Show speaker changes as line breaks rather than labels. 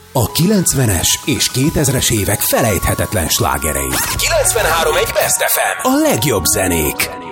A 90-es és 2000-es évek felejthetetlen slágerei. 93.1 Best FM. A legjobb zenék.